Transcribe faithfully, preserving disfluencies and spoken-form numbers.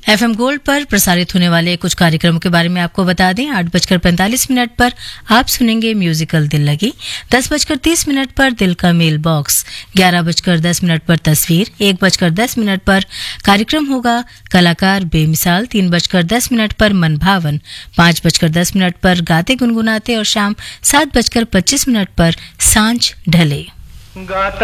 FM gold पर प्रसारित होने वाले कुछ कार्यक्रमों के बारे में आपको बता दें। आठ बजकर पैंतालीस मिनट पर आप सुनेंगे म्यूजिकल दिल लगी। दस बजकर तीस मिनट पर दिल का मेल बॉक्स। ग्यारह बजकर दस मिनट पर तस्वीर। एक बजकर दस मिनट पर कार्यक्रम होगा कलाकार बेमिसाल। तीन बजकर दस मिनट पर मन भावन। पांच बजकर दस मिनट पर गाते गुनगुनाते और शाम सात बजकर पच्चीस मिनट पर सांझ ढले।